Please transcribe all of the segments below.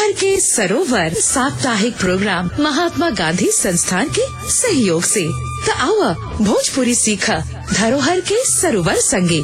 धरोहर के सरोवर साप्ताहिक प्रोग्राम महात्मा गांधी संस्थान के सहयोग से तो आओ भोजपुरी सीखा धरोहर के सरोवर संगे।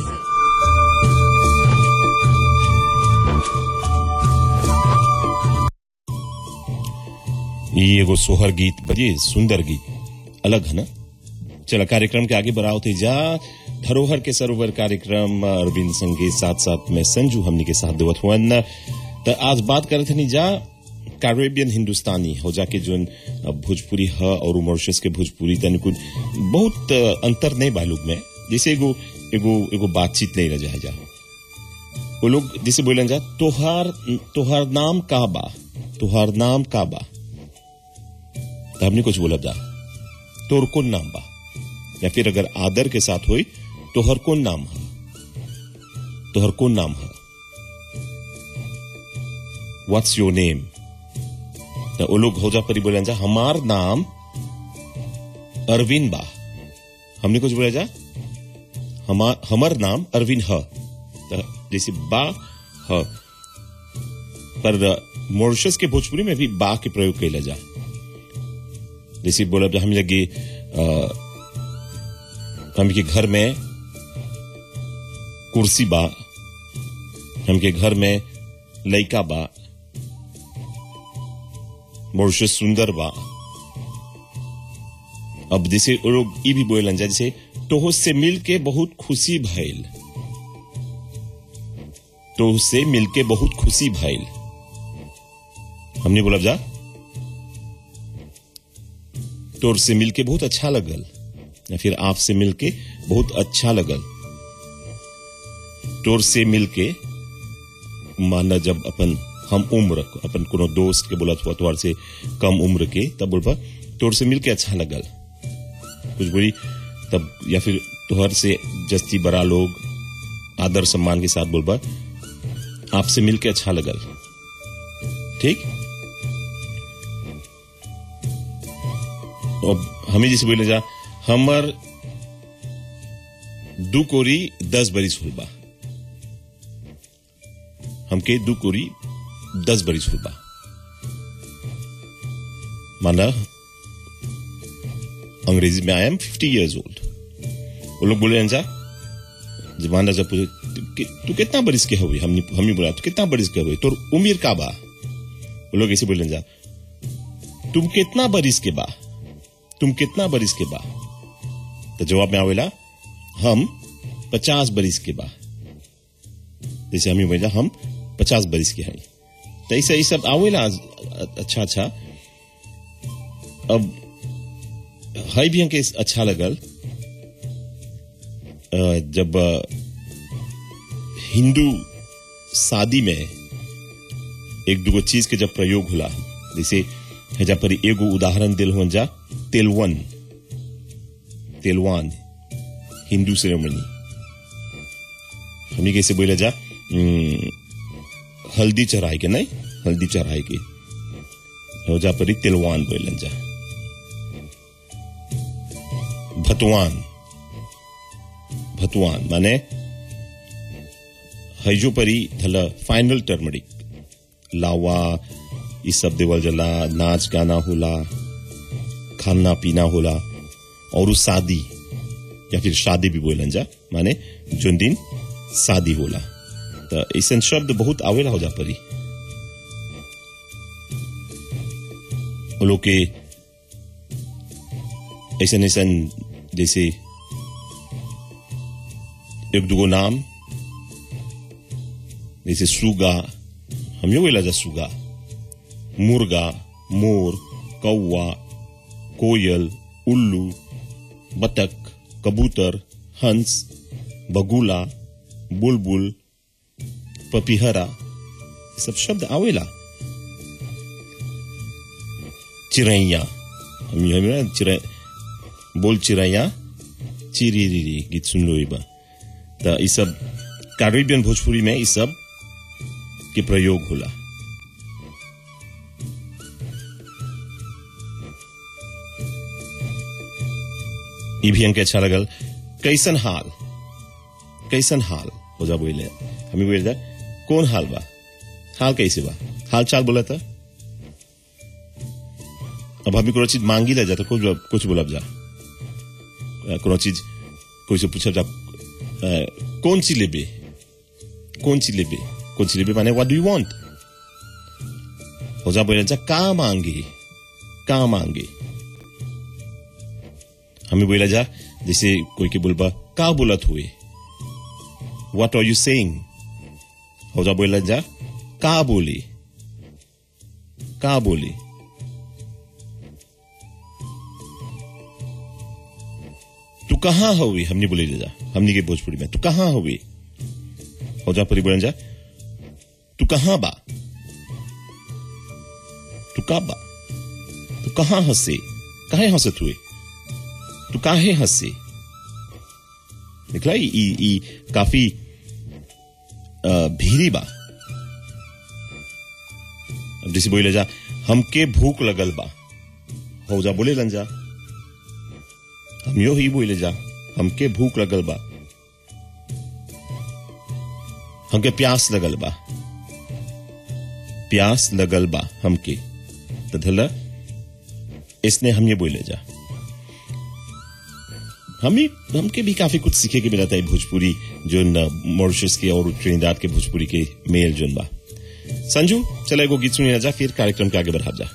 ये एगो सोहर गीत बड़ी सुंदर गीत अलग है ना। चला कार्यक्रम के आगे बढ़ाओ थे जा धरोहर के सरोवर कार्यक्रम अरविंद संगीत साथ साथ में संजू हमनी के साथ देवत हुआ तो आज बात करते नहीं जा कैरेबियन हिंदुस्तानी हो जाके जो भोजपुरी है और मॉरिशस के भोजपुरी तन कुछ बहुत अंतर नहीं बालूक में जैसे एगो एगो एगो बातचीत नहीं रह जा वो लोग जैसे बोलन जा तोहार नाम का बा तोहार नाम का बा तो हमने कुछ बोला जा तोर कौन नाम बा या फिर अगर आदर के साथ हुई तोहर कौन नाम है तोहर कौन नाम है व्हाट्स योर नेम तो वो लोग हो जा परी बोले जा हमार नाम अरविंद बा हमने कुछ बोला जा हमार नाम अरविंद है तो जैसे बा है पर मॉरिशस के भोजपुरी में भी बा के प्रयोग कैला जा जैसे बोला हम लगे हम के घर में कुर्सी बा हम के घर में लइका बा मॉरिशस सुंदर बा। अब जैसे लोग ये भी बोलन जा जैसे तोह से मिल के बहुत खुशी भइल तोह से मिल के बहुत खुशी भइल हमने बोला जा तोर से मिलके बहुत अच्छा लगल या फिर आपसे मिलके बहुत अच्छा लगल। तोर से मिलके माना जब अपन हम उम्र अपन कोनो दोस्त के बोलत हुआ तोर से कम उम्र के तब बोलबा तोर से मिलके अच्छा लगल कुछ बोली तब या फिर तोहर से जस्ती बड़ा लोग आदर सम्मान के साथ बोलबा आपसे मिलके अच्छा लगल। ठीक हमें जैसे बोले जा हमर 2 कोरी 10 बरिस हुल बा हमके 2 कोरी 10 बरिस हुल बा माना अंग्रेजी में आई एम 50 years old। वो लोग बोले जा जब माना जब तू कितना बरिस के हुई हम बोला तू कितना बरिस के हुई तोर उम्र का बा वो लोग ऐसे बोले जा तुम कितना बरिस के बा तुम कितना बरिस के बा तो जवाब में आवेला हम 50 बरिस के बा जैसे हमें बोला हम 50 बरिस के हैं तो ऐसा ये सब आवेला अच्छा अब है भी हमके अच्छा लगल जब हिंदू शादी में एक दूगो चीज के जब प्रयोग होला जैसे हेजा पर एगो उदाहरण दिल हो जा तेलवान हिंदू सेरेमनी हमने कैसे बोला जा हल्दी चढ़ाई के नहीं हल्दी चढ़ाई के हो जा पर तेलवान बोलन जा। भतवान माने हजो परी थला फाइनल टर्मरिक लावा ये सब देवल जला नाच गाना होला खाना पीना होला और उस शादी या फिर शादी भी बोलन जा माने जोन दिन शादी होला तो ऐसा शब्द बहुत आवेला हो जा परी लोग के ऐसा जैसे एक दुगो नाम जैसे सुगा हम बोला जा सुगा मुर्गा मोर कौवा कोयल उल्लू बतख कबूतर हंस बगुला बुलबुल पपीहरा ये सब शब्द आवेला। चिरैया बोल चिरैया चिरी गीत सुन लो बा तो ये सब कैरेबियन भोजपुरी में ये सब के प्रयोग होला। ये भी हमके अच्छा लगल कैसन हाल हो जा बोले हमें बोले कौन हाल बा हाल कैसे बा हाल चाल बोला था अब हमें कोई चीज मांगी ले जाता कुछ बोलब जा कोई चीज कोई से पूछा जा कौन सी लेबे माने व्हाट डू यू वांट हो जा बोले जा का मांगे हमें बोला जा जैसे कोई के बोलबा का बोलत हुए व्हाट आर यू सेइंग हो जा बोला जा का बोले तू कहाँ हुए हमने बोले जा हमने के भोजपुरी में तू कहाँ हुए हो जा परी बोले जा तू कहाँ बा तू कहाँ हंसे काहे हंसत हुए तू काहे हंसे निकला ई काफी भीरी बा जैसे बोले जा हमके भूख लगल बा हो जा बोले लन जा हम यो ही बोले जा हमके भूख लगल बा हमके प्यास लगल बा हमके तो धला इसने हम ये बोले जा हमके भी काफी कुछ सीखे के मिला था भोजपुरी जो मॉरिशस के और ट्रिनिदाद के भोजपुरी के मेल जोन बा संजू चला एगो गीत सुनी जा फिर कार्यक्रम के आगे बढ़ा जा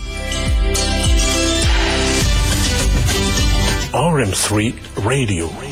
RM3 Radio